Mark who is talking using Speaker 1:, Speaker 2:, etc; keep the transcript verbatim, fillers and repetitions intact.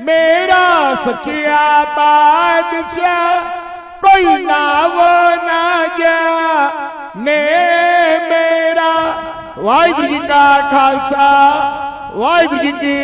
Speaker 1: मेरा सच्चिया बादशाह कोई नाव ना जा ने मेरा। वाहिगुरू जी का खालसा वाहिगुरू जी की